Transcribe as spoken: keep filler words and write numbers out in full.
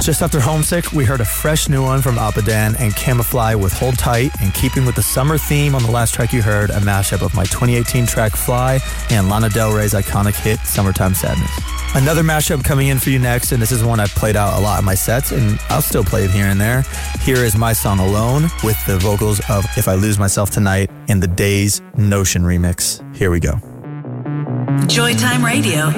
Just after Homesick, we heard a fresh new one from Apadan and Camouflage with Hold Tight, and keeping with the summer theme on the last track you heard, a mashup of my twenty eighteen track Fly and Lana Del Rey's iconic hit Summertime Sadness. Another mashup coming in for you next, and this is one I've played out a lot in my sets, and I'll still play it here and there. Here is my song Alone with the vocals of If I Lose Myself Tonight in the Days Notion remix. Here we go. Joytime Radio.